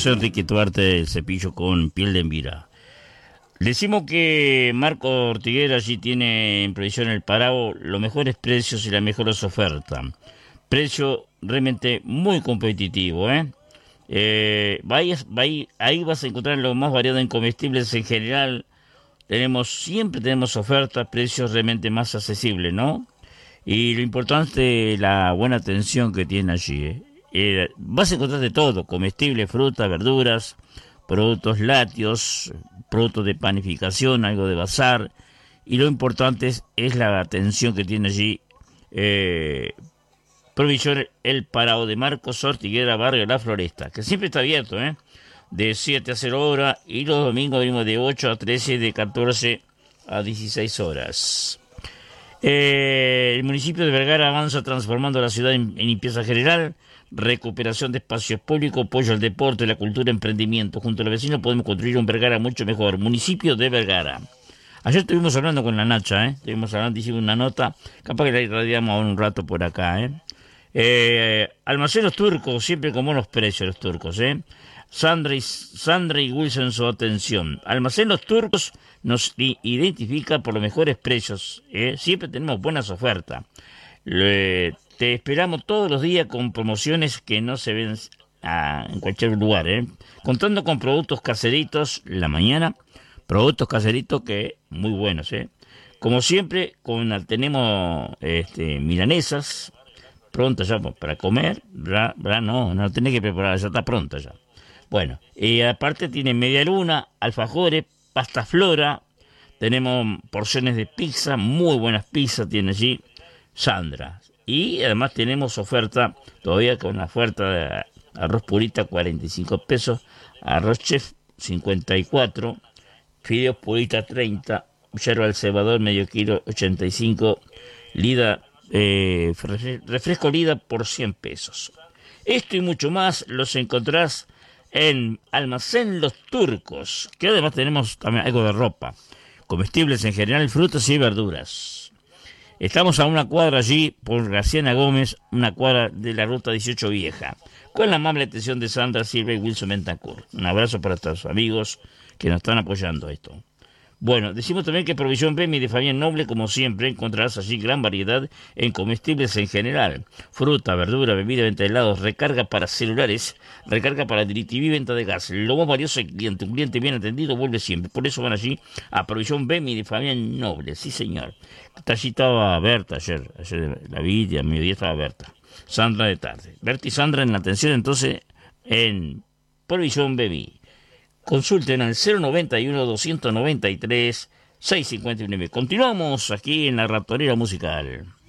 soy Enrique Tuarte, el cepillo con piel de Envira. Decimos que Marco Ortiguera allí tiene en previsión el Parao los mejores precios y las mejores ofertas. Precio realmente muy competitivo, ¿eh? Ahí vas a encontrar lo más variado en comestibles en general. Siempre tenemos ofertas, precios realmente más accesibles, ¿no? Y lo importante, la buena atención que tiene allí, ¿eh? Vas a encontrar de todo, comestibles, frutas, verduras, productos lácteos, productos de panificación, algo de bazar, y lo importante es la atención que tiene allí Provisión El Parao de Marcos Ortiguera, barrio La Floresta, que siempre está abierto, de 7 a 0 horas, y los domingos venimos de 8 a 13, de 14 a 16 horas. El municipio de Vergara avanza transformando la ciudad en limpieza general, recuperación de espacios públicos, apoyo al deporte, la cultura, emprendimiento. Junto a los vecinos podemos construir un Vergara mucho mejor. Municipio de Vergara. Ayer estuvimos hablando con la Nacha, estuvimos hablando, hicimos una nota, capaz que la irradiamos un rato por acá, Almacenes Turcos, siempre con buenos precios los turcos, Sandra y Wilson, su atención. Almacén Los Turcos nos identifica por los mejores precios, siempre tenemos buenas ofertas. Te esperamos todos los días con promociones que no se ven en cualquier lugar, contando con productos caseritos la mañana, productos caseritos que muy buenos, como siempre tenemos milanesas prontas ya para comer, no tenés que preparar, ya está pronta ya. Bueno, y aparte tiene media luna, alfajores, pasta flora, tenemos porciones de pizza, muy buenas pizzas tiene allí Sandra. Y además tenemos oferta, todavía con la oferta de arroz purita 45 pesos, arroz chef 54, fideos purita 30, yerba al cebador medio kilo 85, lida, refresco lida por 100 pesos. Esto y mucho más los encontrás en Almacén Los Turcos, que además tenemos también algo de ropa, comestibles en general, frutas y verduras. Estamos a una cuadra allí por Graciana Gómez, una cuadra de la ruta 18 vieja, con la amable atención de Sandra Silva y Wilson Bentancur. Un abrazo para todos los amigos que nos están apoyando esto. Bueno, decimos también que Provisión Bemi de Fabián Noble, como siempre, encontrarás allí gran variedad en comestibles en general. Fruta, verdura, bebida, venta de helados, recarga para celulares, recarga para DirecTV, venta de gas. Lo más valioso es el cliente. Un cliente bien atendido vuelve siempre. Por eso van allí a Provisión Bemi de Fabián Noble. Sí, señor. Allí estaba Berta ayer la vi y a mediodía estaba Berta. Sandra de tarde. Berta y Sandra en la atención entonces en Provisión Bemi. Consulten al 091-293-659. Continuamos aquí en la Ratonera Musical.